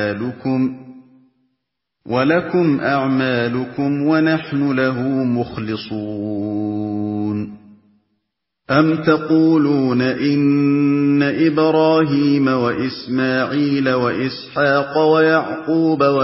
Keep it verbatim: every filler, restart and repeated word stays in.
أَعْمَالُكُمْ وَلَكُمْ أَعْمَالُكُمْ وَنَحْنُ لَهُ مُخْلِصُونَ أَمْ تَقُولُونَ إِنَّ إِبْرَاهِيمَ وَإِسْمَاعِيلَ وَإِسْحَاقَ وَيَعْقُوبَ